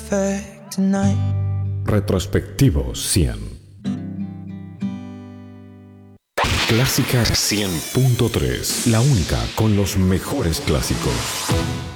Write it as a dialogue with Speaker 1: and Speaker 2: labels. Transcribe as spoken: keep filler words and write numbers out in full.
Speaker 1: perfect tonight.
Speaker 2: Retrospectivo cien. Clásica cien punto tres, la única con los mejores clásicos.